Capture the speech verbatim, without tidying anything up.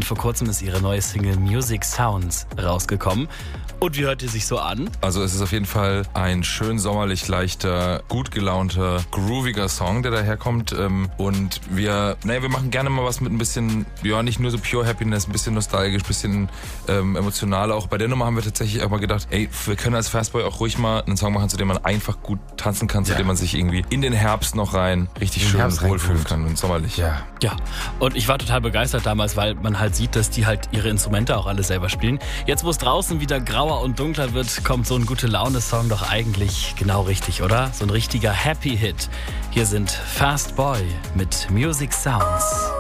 und vor kurzem ist ihre neue Single Music Sounds rausgekommen. Und wie hört ihr sich so an? Also es ist auf jeden Fall ein schön sommerlich leichter, gut gelaunter, grooviger Song, der daherkommt. Und wir, naja, wir machen gerne mal was mit ein bisschen, ja, nicht nur so pure Happiness, ein bisschen nostalgisch, ein bisschen ähm, emotional. Auch bei der Nummer haben wir tatsächlich auch mal gedacht, ey, wir können als Fastboy auch ruhig mal einen Song machen, zu dem man einfach gut tanzen kann, zu Ja. dem man sich irgendwie in den Herbst noch rein richtig In den schön Herbst wohlfühlen reingroovt. kann und sommerlich. Ja. Ja, und ich war total begeistert damals, weil man halt sieht, dass die halt ihre Instrumente auch alle selber spielen. Jetzt, wo es draußen wieder grauer und dunkler wird, kommt so ein Gute-Laune-Song doch eigentlich genau richtig, oder? So ein richtiger Happy-Hit. Hier sind Fastboy mit Music Sounds.